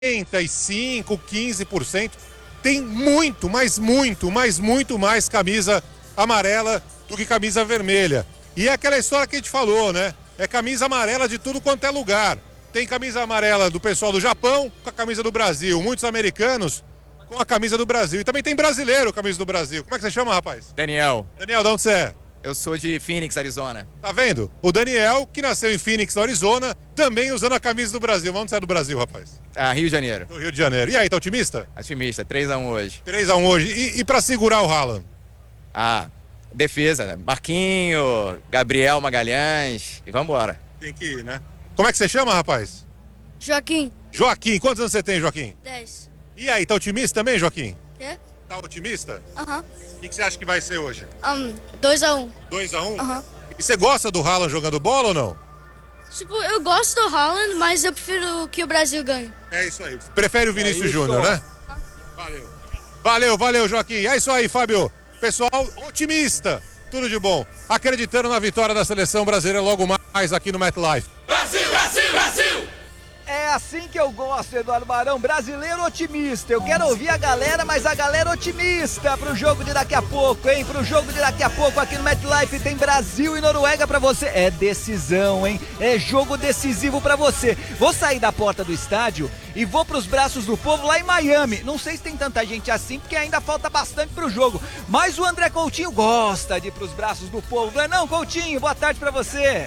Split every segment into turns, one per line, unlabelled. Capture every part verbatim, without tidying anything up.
e cinco, quinze por cento. Tem muito, mas muito, mas muito mais camisa amarela do que camisa vermelha. E é aquela história que a gente falou, né? É camisa amarela de tudo quanto é lugar. Tem camisa amarela do pessoal do Japão com a camisa do Brasil. Muitos americanos com a camisa do Brasil. E também tem brasileiro com a camisa do Brasil. Como é que você chama, rapaz?
Daniel.
Daniel, de onde você é?
Eu sou de Phoenix, Arizona.
Tá vendo? O Daniel, que nasceu em Phoenix, Arizona, também usando a camisa do Brasil. Onde você é do Brasil, rapaz?
Ah, Rio de Janeiro.
Do Rio de Janeiro. E aí, tá otimista?
Otimista, três a um hoje.
três a um hoje. E, e pra segurar o Haaland?
Ah, defesa, né? Marquinho, Gabriel Magalhães e vambora.
Tem que ir, né? Como é que você chama, rapaz?
Joaquim.
Joaquim. Quantos anos você tem, Joaquim?
dez.
E aí, tá otimista também, Joaquim?
Quê?
Tá otimista?
Aham.
O que que você acha que vai ser hoje?
Um, dois a um.
dois a um?
Aham.
E você gosta do Haaland jogando bola ou não?
Tipo, eu gosto do Haaland, mas eu prefiro que o Brasil ganhe.
É isso aí. Prefere o Vinícius
É isso.
Júnior, né? Valeu. Valeu, valeu, Joaquim. É isso aí, Fábio. Pessoal otimista. Tudo de bom. Acreditando na vitória da seleção brasileira logo mais aqui no MetLife.
Brasil, Brasil, Brasil!
É assim que eu gosto, Eduardo Barão, brasileiro otimista. Eu quero ouvir a galera, mas a galera otimista pro jogo de daqui a pouco, hein? Pro jogo de daqui a pouco aqui no MetLife tem Brasil e Noruega pra você. É decisão, hein? É jogo decisivo pra você. Vou sair da porta do estádio e vou pros braços do povo lá em Miami. Não sei se tem tanta gente assim, porque ainda falta bastante pro jogo. Mas o André Coutinho gosta de ir pros braços do povo, não é não, Coutinho? Boa tarde pra você.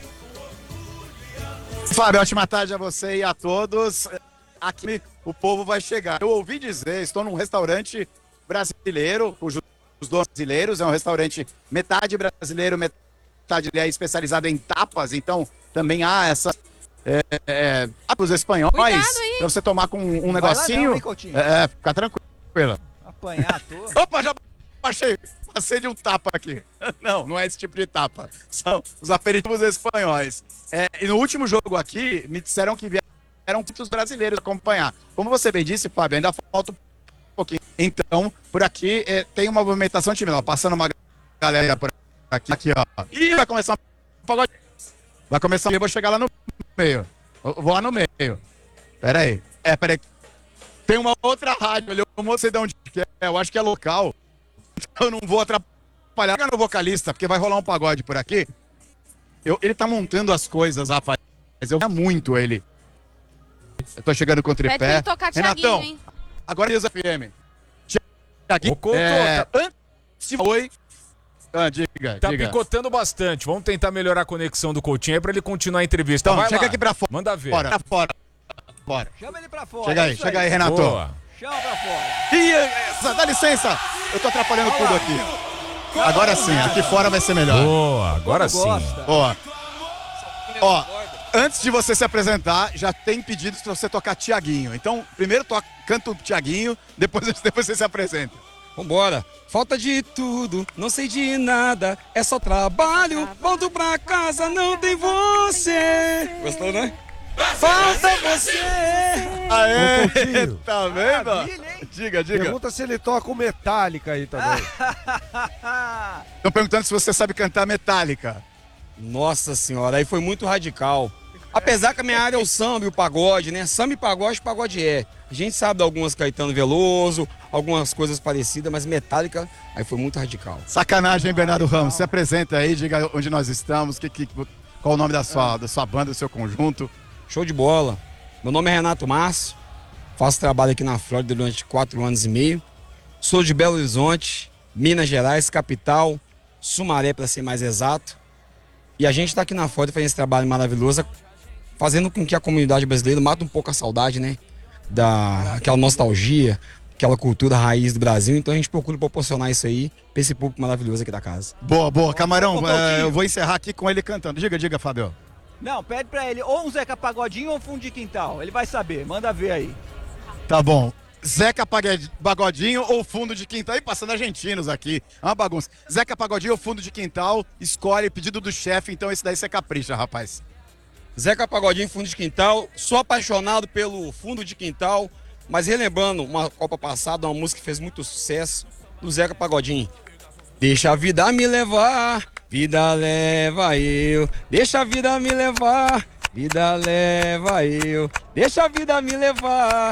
Fábio, ótima tarde a você e a todos. Aqui o povo vai chegar. Eu ouvi dizer, estou num restaurante brasileiro, cujos donos brasileiros, é um restaurante metade brasileiro, metade é especializado em tapas, então também há essas é, é, tapas espanhóis para você tomar com um negocinho.
Não, hein, Coutinho?
É, fica tranquilo.
Apanhar à toa.
Opa, já achei. Passei de um tapa aqui. Não, não é esse tipo de tapa. São os aperitivos espanhóis. É, e no último jogo aqui, me disseram que vieram muitos brasileiros acompanhar. Como você bem disse, Fábio, ainda falta um pouquinho. Então, por aqui é, tem uma movimentação tímida. Passando uma galera por aqui. Aqui, ó. Ih, vai começar um pagode. Vai começar um... Eu vou chegar lá no meio. Eu vou lá no meio. Pera aí. É, pera aí. Tem uma outra rádio ali. Eu não sei de onde que é. Eu acho que é local. Eu não vou atrapalhar no vocalista, porque vai rolar um pagode por aqui. Eu, ele tá montando as coisas, rapaz. Mas eu vejo muito ele. Eu tô chegando com o tripé.
Pede pra ele tocar Thiaguinho,
Renatão,
hein?
agora é F M. Thiaguinho,
Ô,
é,
tá,
antes de... Oi. Ah, diga,
tá
diga.
picotando bastante. Vamos tentar melhorar a conexão do Coutinho aí pra ele continuar a entrevista.
Então,
Vai
chega
lá.
aqui pra fora.
Manda ver.
Fora, pra fora. Bora.
Chama ele pra fora.
Chega
é
aí,
isso
chega aí, Renato.
Boa.
Chama pra fora.
Ih, essa, dá licença. Eu tô atrapalhando tudo aqui. Agora sim, aqui fora vai ser melhor.
Boa, agora sim.
Gosta.
Ó, ó, antes de você se apresentar, já tem pedidos pra você tocar Thiaguinho. Então, primeiro toca, canta o Thiaguinho, depois, depois você se apresenta.
Vambora. Falta de tudo, não sei de nada, é só trabalho, volto pra casa, não tem você. Gostou, né? Falta você.
Aê,
Ô, Coutinho.
tá vendo?
Maravilha, hein?
Diga, diga.
Pergunta se ele toca o Metallica aí também.
Estão perguntando se você sabe cantar Metallica.
Nossa senhora, aí foi muito radical. Apesar que a minha área é o samba e o pagode, né? Samba e pagode, pagode é. A gente sabe de algumas Caetano Veloso, algumas coisas parecidas, mas Metallica, aí foi muito radical.
Sacanagem, hein, Bernardo Ramos? Se apresenta aí, diga onde nós estamos, que, que, qual o nome da sua, da sua banda, do seu conjunto.
Show de bola. Meu nome é Renato Márcio, faço trabalho aqui na Flórida durante quatro anos e meio. Sou de Belo Horizonte, Minas Gerais, capital, Sumaré para ser mais exato. E a gente está aqui na Flórida fazendo esse trabalho maravilhoso, fazendo com que a comunidade brasileira mate um pouco a saudade, né? Da, aquela nostalgia, aquela cultura raiz do Brasil. Então a gente procura proporcionar isso aí para esse público maravilhoso aqui da casa.
Boa, boa. Camarão,
Ô,
é,
Coutinho.
eu vou encerrar aqui com ele cantando. Diga, diga, Fábio.
Não, pede pra ele ou um Zeca Pagodinho ou um fundo de quintal. Ele vai saber, manda ver aí.
Tá bom. Zeca Pagad- Pagodinho ou fundo de quintal? Aí passando argentinos aqui. É uma bagunça. Zeca Pagodinho ou fundo de quintal? Escolhe, pedido do chefe, então esse daí você capricha, rapaz.
Zeca Pagodinho, fundo de quintal. Sou apaixonado pelo fundo de quintal, mas relembrando uma Copa passada, uma música que fez muito sucesso, do Zeca Pagodinho. Deixa a vida me levar, vida leva eu. Deixa a vida me levar, Vida leva eu, deixa a vida me levar.